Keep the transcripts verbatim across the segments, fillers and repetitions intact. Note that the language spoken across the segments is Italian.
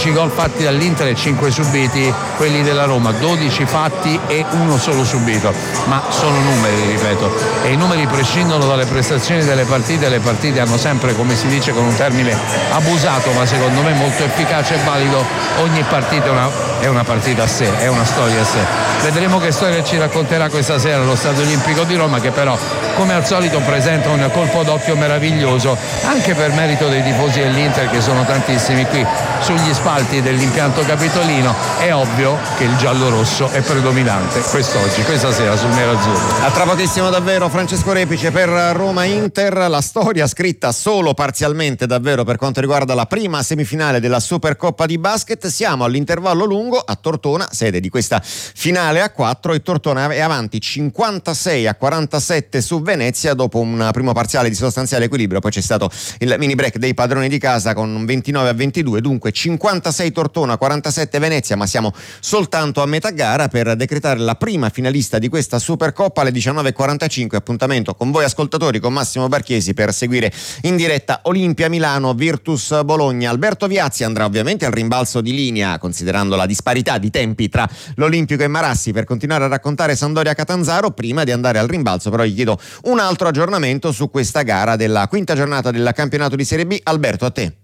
dodici gol fatti dall'Inter e cinque subiti quelli della Roma, dodici fatti e uno solo subito, ma sono numeri, ripeto, e i numeri prescindono dalle prestazioni delle partite. Le partite hanno sempre, come si dice con un termine abusato ma secondo me molto efficace e valido, ogni partita è una, è una partita a sé, è una storia a sé. Vedremo che storia ci racconterà questa sera allo Stadio Olimpico di Roma, che però come al solito presenta un colpo d'occhio meraviglioso, anche per merito dei tifosi dell'Inter, che sono tantissimi qui sugli spalti dell'impianto capitolino. È ovvio che il giallo-rosso è predominante quest'oggi, questa sera sul nerazzurro. A tra pochissimo davvero Francesco Repice per Roma-Inter, la storia scritta solo parzialmente davvero per quanto riguarda la prima semifinale della Supercoppa di basket. Siamo all'intervallo lungo a Tortona, sede di questa finale a quattro, e Tortona è avanti cinquantasei a quarantasette su Venezia dopo un primo parziale di sostanziale equilibrio. Poi c'è stato il mini break dei padroni di casa con ventinove a ventidue, dunque cinquantasei Tortona, quarantasette Venezia, ma siamo soltanto a metà gara per decretare la prima finalista di questa Supercoppa alle diciannove e quarantacinque. Appuntamento con voi ascoltatori, con Massimo Barchiesi, per seguire in diretta Olimpia Milano Virtus Bologna. Alberto Viazzi andrà ovviamente al rimbalzo di linea, considerando la disparità di tempi tra l'Olimpico e Marassi, per continuare a raccontare Sampdoria Catanzaro. Prima di andare al rimbalzo però gli chiedo un altro aggiornamento su questa gara della quinta giornata del campionato di Serie B. Alberto, a te.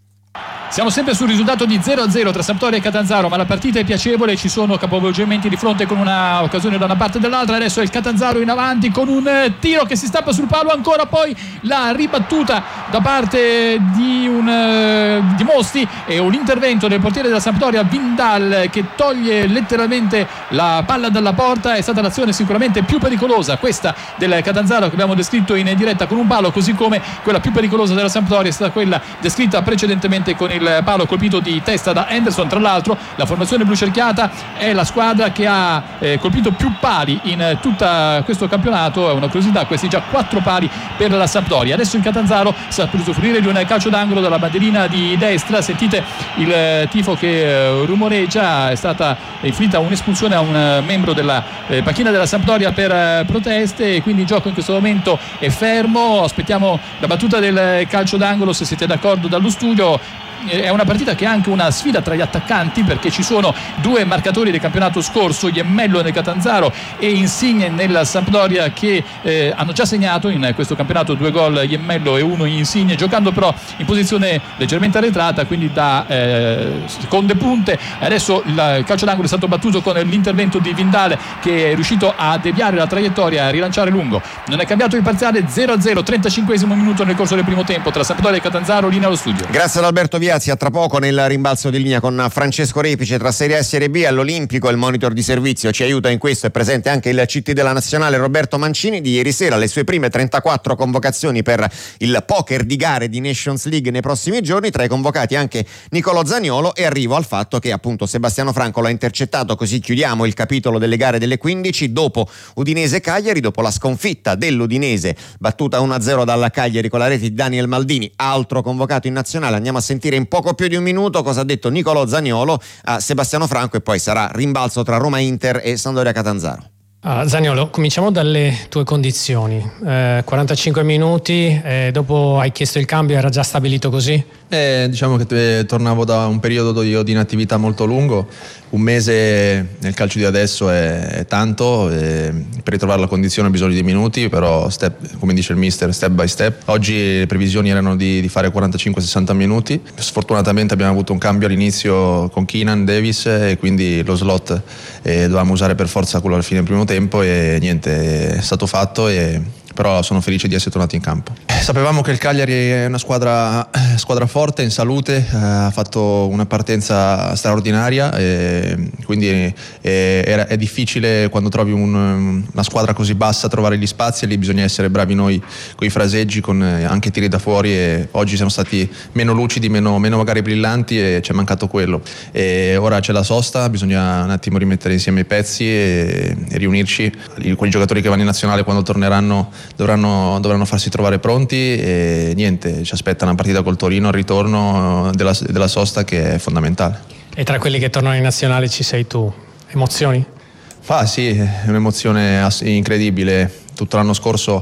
Siamo sempre sul risultato di zero a zero tra Sampdoria e Catanzaro, ma la partita è piacevole, ci sono capovolgimenti di fronte con una occasione da una parte e dall'altra. Adesso è il Catanzaro in avanti con un tiro che si stappa sul palo, ancora poi la ribattuta da parte di, un, di Mosti e un intervento del portiere della Sampdoria, Vindal, che toglie letteralmente la palla dalla porta. È stata l'azione sicuramente più pericolosa questa del Catanzaro, che abbiamo descritto in diretta con un palo, così come quella più pericolosa della Sampdoria è stata quella descritta precedentemente con il il palo colpito di testa da Henderson. Tra l'altro la formazione blu cerchiata è la squadra che ha eh, colpito più pali in tutto questo campionato. È una curiosità, questi già quattro pali per la Sampdoria. Adesso il Catanzaro sta per usufruire di un calcio d'angolo dalla bandierina di destra. Sentite il tifo che eh, rumoreggia. È stata inflitta un'espulsione a un membro della eh, panchina della Sampdoria per eh, proteste, e quindi il gioco in questo momento è fermo. Aspettiamo la battuta del calcio d'angolo, se siete d'accordo, dallo studio. È una partita che è anche una sfida tra gli attaccanti, perché ci sono due marcatori del campionato scorso, Iemmello nel Catanzaro e Insigne nella Sampdoria, che eh, hanno già segnato in questo campionato due gol, Iemmello e uno Insigne, giocando però in posizione leggermente arretrata, quindi da eh, seconde punte. Adesso il calcio d'angolo è stato battuto con l'intervento di Vindale, che è riuscito a deviare la traiettoria, a rilanciare lungo. Non è cambiato il parziale, zero a zero, trentacinquesimo minuto nel corso del primo tempo tra Sampdoria e Catanzaro. Linea allo studio. Grazie ad Alberto Viazzi. A tra poco nel rimbalzo di linea con Francesco Repice tra Serie A e Serie B. All'Olimpico il monitor di servizio ci aiuta in questo, è presente anche il C T della Nazionale Roberto Mancini. Di ieri sera le sue prime trentaquattro convocazioni per il poker di gare di Nations League nei prossimi giorni, tra i convocati anche Nicolò Zaniolo, e arrivo al fatto che appunto Sebastiano Franco l'ha intercettato. Così chiudiamo il capitolo delle gare delle quindici. Dopo Udinese Cagliari, dopo la sconfitta dell'Udinese battuta uno a zero dalla Cagliari con la rete di Daniel Maldini, altro convocato in nazionale, andiamo a sentire in poco più di un minuto cosa ha detto Nicolò Zaniolo a Sebastiano Franco, e poi sarà rimbalzo tra Roma Inter e Sampdoria Catanzaro. Ah, Zaniolo, cominciamo dalle tue condizioni. Eh, quarantacinque minuti, eh, dopo hai chiesto il cambio, era già stabilito così? Eh, diciamo che eh, tornavo da un periodo di, di inattività molto lungo. Un mese nel calcio di adesso è, è tanto, eh, per ritrovare la condizione ho bisogno di minuti, però step, come dice il mister, step by step. Oggi le previsioni erano di, di fare quarantacinque sessanta minuti. Sfortunatamente abbiamo avuto un cambio all'inizio con Keenan Davis, e quindi lo slot eh, dovevamo usare per forza quello alla fine del primo tempo, e niente, è stato fatto, e però sono felice di essere tornato in campo. Sapevamo che il Cagliari è una squadra, squadra forte, in salute, eh, ha fatto una partenza straordinaria, e quindi è, è, è difficile quando trovi un, una squadra così bassa trovare gli spazi, e lì bisogna essere bravi noi con i fraseggi, con anche tiri da fuori, e oggi siamo stati meno lucidi, meno, meno magari brillanti, e ci è mancato quello. E ora c'è la sosta, bisogna un attimo rimettere insieme i pezzi e, e riunirci. Quei giocatori che vanno in nazionale quando torneranno Dovranno, dovranno farsi trovare pronti, e niente, ci aspetta una partita col Torino al ritorno della, della sosta, che è fondamentale. E tra quelli che tornano in nazionale ci sei tu. Emozioni? Ah sì, è un'emozione incredibile. Tutto l'anno scorso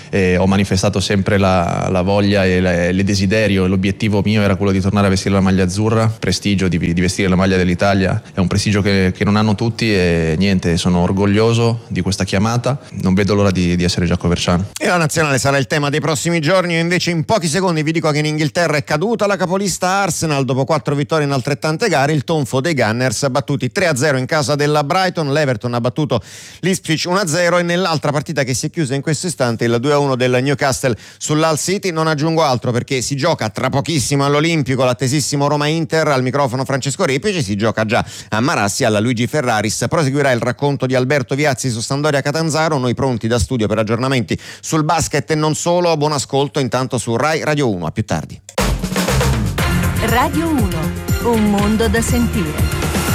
e ho manifestato sempre la, la voglia e la, il desiderio, e l'obiettivo mio era quello di tornare a vestire la maglia azzurra, prestigio di, di vestire la maglia dell'Italia, è un prestigio che, che non hanno tutti e niente, sono orgoglioso di questa chiamata, non vedo l'ora di, di essere giaccoverciano. E la nazionale sarà il tema dei prossimi giorni. Io invece in pochi secondi vi dico che in Inghilterra è caduta la capolista Arsenal dopo quattro vittorie in altrettante gare. Il tonfo dei Gunners ha battuti tre a zero in casa della Brighton, l'Everton ha battuto l'Ipswich uno a zero e nell'altra partita che si è chiusa in questo istante il due a uno del Newcastle sull'Hull City. Non aggiungo altro perché si gioca tra pochissimo all'Olimpico l'attesissimo Roma-Inter. Al microfono Francesco Repici, si gioca già a Marassi alla Luigi Ferraris. Proseguirà il racconto di Alberto Viazzi su Sampdoria Catanzaro, noi pronti da studio per aggiornamenti sul basket e non solo. Buon ascolto intanto su Rai Radio uno, a più tardi. Radio uno, un mondo da sentire.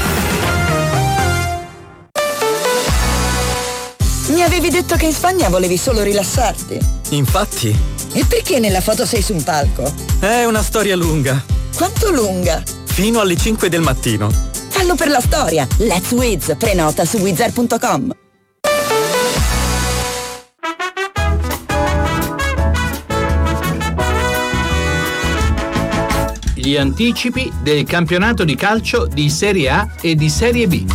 Mi avevi detto che in Spagna volevi solo rilassarti. Infatti. E perché nella foto sei su un palco? È una storia lunga. Quanto lunga? Fino alle cinque del mattino. Fallo per la storia. Let's Wiz. Prenota su wizz air punto com. Gli anticipi del campionato di calcio di Serie A e di Serie B.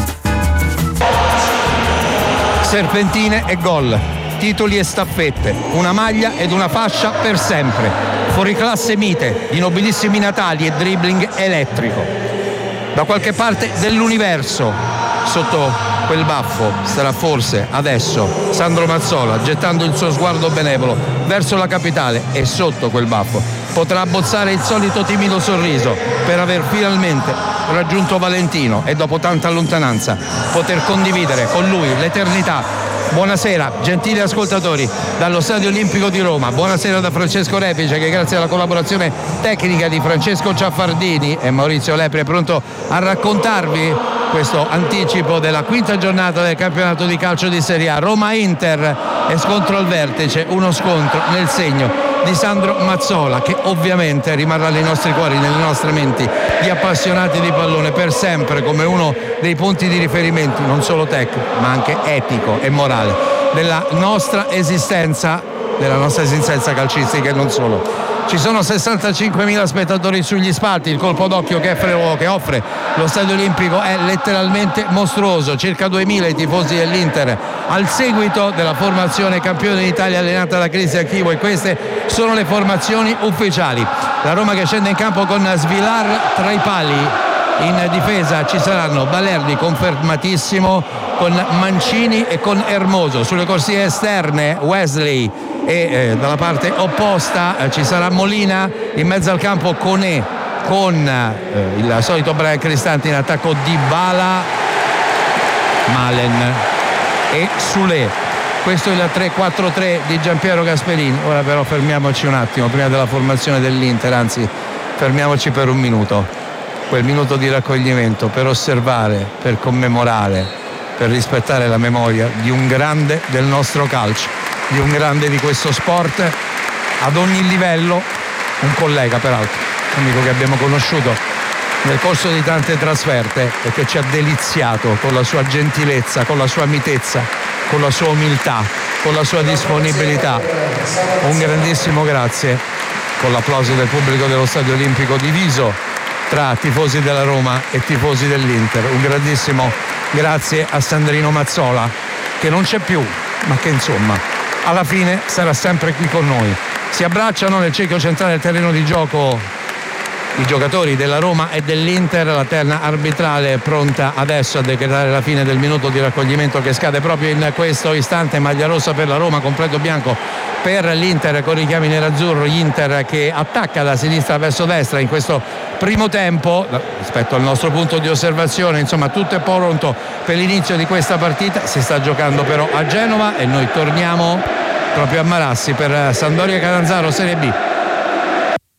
Serpentine e gol, titoli e staffette, una maglia ed una fascia per sempre, fuoriclasse mite di nobilissimi natali e dribbling elettrico. Da qualche parte dell'universo, sotto quel baffo, starà forse adesso Sandro Mazzola, gettando il suo sguardo benevolo verso la capitale, e sotto quel baffo potrà abbozzare il solito timido sorriso per aver finalmente raggiunto Valentino e dopo tanta lontananza poter condividere con lui l'eternità. Buonasera gentili ascoltatori dallo Stadio Olimpico di Roma, buonasera da Francesco Repice, che grazie alla collaborazione tecnica di Francesco Ciaffardini e Maurizio Lepre è pronto a raccontarvi questo anticipo della quinta giornata del campionato di calcio di Serie A. Roma-Inter e scontro al vertice, uno scontro nel segno di Sandro Mazzola, che ovviamente rimarrà nei nostri cuori, nelle nostre menti di appassionati di pallone per sempre come uno dei punti di riferimento non solo tecnico ma anche etico e morale della nostra esistenza, della nostra esistenza calcistica e non solo. Ci sono sessantacinquemila spettatori sugli spalti, il colpo d'occhio che offre lo Stadio Olimpico è letteralmente mostruoso, circa duemila i tifosi dell'Inter al seguito della formazione campione d'Italia allenata da Cristian Chivo, e queste sono le formazioni ufficiali. La Roma che scende in campo con Svilar tra i pali, in difesa ci saranno Balerdi confermatissimo con Mancini e con Hermoso, sulle corsie esterne Wesley e eh, dalla parte opposta eh, ci sarà Molina, in mezzo al campo Koné con eh, il solito Brian Cristante, in attacco Dybala, Malen e Soulé. Questo è il tre quattro tre di Giampiero Gasperini. Ora però fermiamoci un attimo prima della formazione dell'Inter, anzi fermiamoci per un minuto, quel minuto di raccoglimento per osservare, per commemorare, per rispettare la memoria di un grande del nostro calcio, di un grande di questo sport ad ogni livello, un collega peraltro, un amico che abbiamo conosciuto nel corso di tante trasferte e che ci ha deliziato con la sua gentilezza, con la sua mitezza, con la sua umiltà, con la sua disponibilità. Un grandissimo grazie, con l'applauso del pubblico dello Stadio Olimpico diviso tra tifosi della Roma e tifosi dell'Inter. Un grandissimo grazie a Sandrino Mazzola, che non c'è più, ma che insomma alla fine sarà sempre qui con noi. Si abbracciano nel cerchio centrale del terreno di gioco i giocatori della Roma e dell'Inter, la terna arbitrale è pronta adesso a decretare la fine del minuto di raccoglimento che scade proprio in questo istante. Maglia rossa per la Roma, completo bianco per l'Inter con richiami nerazzurro. Inter che attacca da sinistra verso destra in questo primo tempo rispetto al nostro punto di osservazione. Insomma, tutto è pronto per l'inizio di questa partita. Si sta giocando però a Genova e noi torniamo proprio a Marassi per Sampdoria Catanzaro Serie B.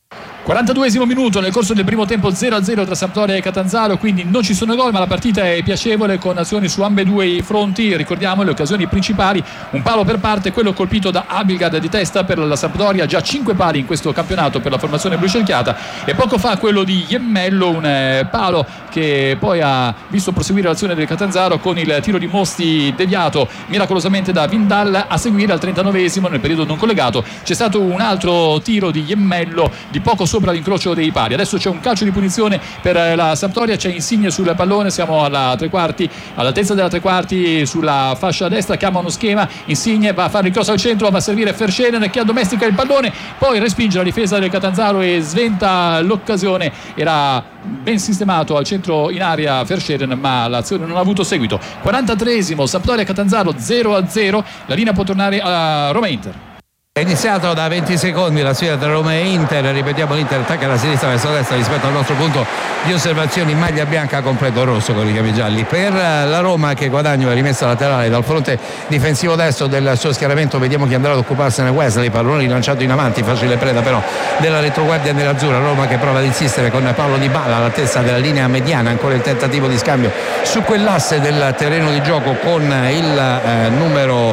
quarantaduesimo minuto nel corso del primo tempo, zero a zero tra Sampdoria e Catanzaro, quindi non ci sono gol, ma la partita è piacevole con azioni su ambedue i fronti. Ricordiamo le occasioni principali: un palo per parte, quello colpito da Abildgaard di testa per la Sampdoria, già cinque pali in questo campionato per la formazione blu cerchiata, e poco fa quello di Iemmello, un eh, palo che poi ha visto proseguire l'azione del Catanzaro con il tiro di Mosti deviato miracolosamente da Vindal. A seguire al trentanovesimo, nel periodo non collegato, c'è stato un altro tiro di Iemmello di poco sopra l'incrocio dei pali. Adesso c'è un calcio di punizione per la Sampdoria, c'è Insigne sul pallone, siamo alla tre quarti, all'altezza della tre quarti, sulla fascia destra, chiama uno schema, Insigne va a fare il cross al centro, va a servire Verscheren che addomestica il pallone, poi respinge la difesa del Catanzaro e sventa l'occasione. Era ben sistemato al centro in area Verscheren, ma l'azione non ha avuto seguito. quarantatreesimo, Sampdoria Catanzaro zero a zero, la linea può tornare a Roma Inter. È iniziato da venti secondi la sfida tra Roma e Inter. Ripetiamo, l'Inter attacca da sinistra verso la destra rispetto al nostro punto di osservazione in maglia bianca completo rosso con i richiami gialli. Per la Roma, che guadagna rimessa laterale dal fronte difensivo destro del suo schieramento, vediamo chi andrà ad occuparsene. Wesley, pallone rilanciato in avanti, facile preda però della retroguardia nerazzurra. Roma che prova ad insistere con Paolo Dybala all'altezza della linea mediana, ancora il tentativo di scambio su quell'asse del terreno di gioco con il eh, numero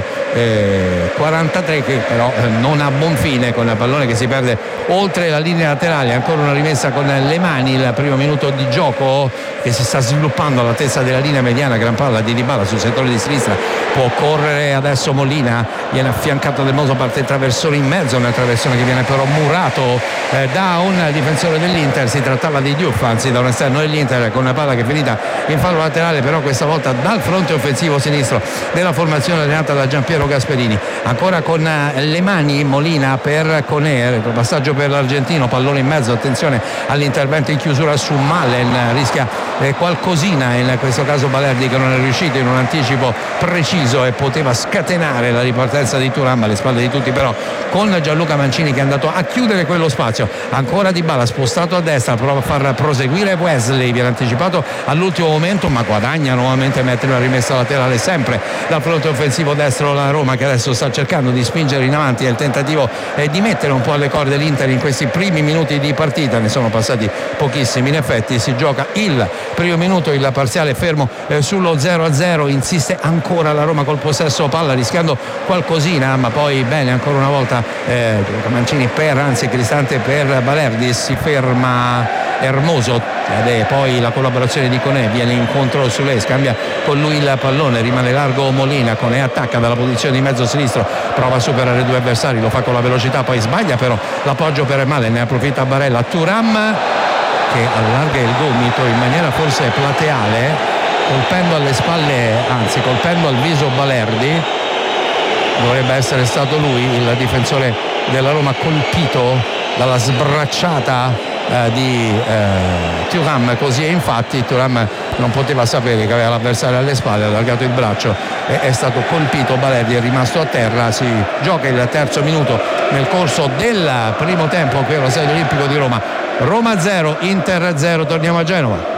eh, quarantatré, che però eh, non ha buon fine, con il pallone che si perde oltre la linea laterale. Ancora una rimessa con le mani, il primo minuto di gioco che si sta sviluppando all'altezza della linea mediana. Gran palla di Dybala sul settore di sinistra, può correre adesso Molina, viene affiancato del Moso, parte il traversone in mezzo, una traversone che viene però murato eh, da un difensore dell'Inter. Si trattava di Diouf, anzi da un esterno dell'Inter, con una palla che è finita in fallo laterale, però questa volta dal fronte offensivo sinistro della formazione allenata da Giampiero Gasperini. Ancora con eh, le mani Molina per Conè, passaggio per l'argentino, pallone in mezzo, attenzione all'intervento in chiusura su Malen, rischia eh, qualcosina in questo caso Balerdi, che non è riuscito in un anticipo preciso e poteva scatenare la ripartenza di Thuram alle spalle di tutti, però con Gianluca Mancini che è andato a chiudere quello spazio. Ancora Dybala spostato a destra, prova a far proseguire Wesley, viene anticipato all'ultimo momento ma guadagna nuovamente mettere una rimessa laterale sempre dal fronte offensivo destro la Roma, che adesso sta cercando di spingere in avanti. È il tentativo eh, di mettere un po' alle corde l'Inter in questi primi minuti di partita, ne sono passati pochissimi in effetti. Si gioca il primo minuto, il parziale fermo eh, sullo zero a zero, insiste ancora la Roma col possesso palla rischiando qualcosina, ma poi bene ancora una volta eh, Mancini per, anzi Cristante per Balerdi, si ferma Hermoso ed è poi la collaborazione di Conè, viene incontro su lei, scambia con lui il pallone, rimane largo Molina, Conè attacca dalla posizione di mezzo sinistro, prova a superare due avversari, lo fa con la velocità, poi sbaglia però l'appoggio per Malen, ne approfitta Barella. Thuram che allarga il gomito in maniera forse plateale, colpendo alle spalle, anzi colpendo al viso Balerdi. Dovrebbe essere stato lui il difensore della Roma colpito dalla sbracciata eh, di eh, Thuram, così è. Infatti Thuram non poteva sapere che aveva l'avversario alle spalle, ha allargato il braccio e è stato colpito. Balerdi è rimasto a terra. Si gioca il terzo minuto nel corso del primo tempo qui allo Stadio Olimpico di Roma. Roma zero, Inter zero. Torniamo a Genova.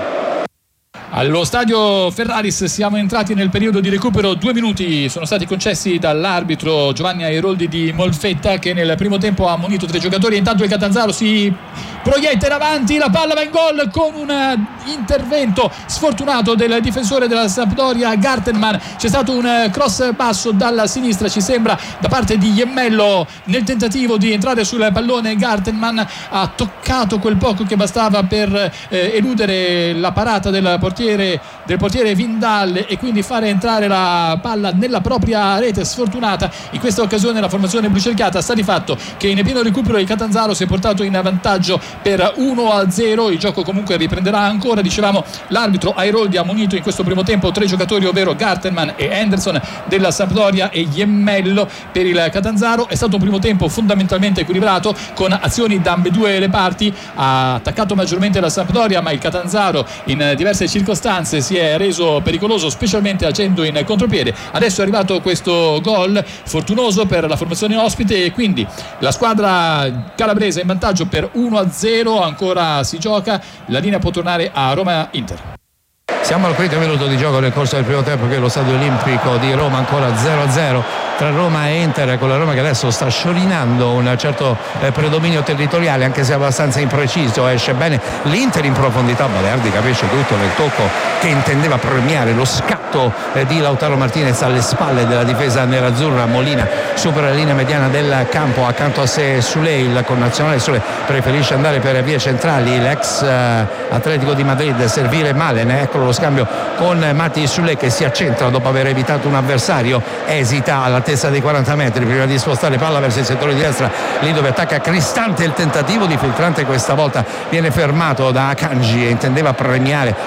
Allo stadio Ferraris siamo entrati nel periodo di recupero, due minuti sono stati concessi dall'arbitro Giovanni Airoldi di Molfetta, che nel primo tempo ha ammonito tre giocatori. Intanto il Catanzaro si proietta in avanti, la palla va in gol con un intervento sfortunato del difensore della Sampdoria Gartenmann. C'è stato un cross basso dalla sinistra, ci sembra, da parte di Iemmello nel tentativo di entrare sul pallone. Gartenmann ha toccato quel poco che bastava per eh, eludere la parata del portiere del portiere Vindal e quindi fare entrare la palla nella propria rete sfortunata. In questa occasione la formazione blu cerchiata sta di fatto che in pieno recupero il Catanzaro si è portato in vantaggio per uno a zero. Il gioco comunque riprenderà ancora. Dicevamo, l'arbitro Airoldi ha ammonito in questo primo tempo tre giocatori, ovvero Gartenmann e Henderson della Sampdoria e Iemmello per il Catanzaro. È stato un primo tempo fondamentalmente equilibrato, con azioni da ambedue le parti. Ha attaccato maggiormente la Sampdoria, ma il Catanzaro in diverse circostanze si è reso pericoloso, specialmente agendo in contropiede. Adesso è arrivato questo gol fortunoso per la formazione ospite e quindi la squadra calabrese in vantaggio per uno a zero. Ancora si gioca, la linea può tornare a Roma Inter. Siamo al quinto minuto di gioco nel corso del primo tempo, che è lo Stadio Olimpico di Roma, ancora zero a zero tra Roma e Inter, con la Roma che adesso sta sciorinando un certo eh, predominio territoriale, anche se abbastanza impreciso. Esce bene l'Inter in profondità, Balerdi capisce tutto nel tocco che intendeva premiare lo scatto eh, di Lautaro Martinez alle spalle della difesa nerazzurra. Molina supera la linea mediana del campo, accanto a sé Soulé, il connazionale Soulé preferisce andare per vie centrali, l'ex eh, Atletico di Madrid, servire Malen, eccolo lo scambio con Mati Soulé che si accentra dopo aver evitato un avversario, esita all'altezza dei quaranta metri prima di spostare palla verso il settore di destra, lì dove attacca Cristante. Il tentativo di filtrante questa volta viene fermato da Akanji e intendeva premiare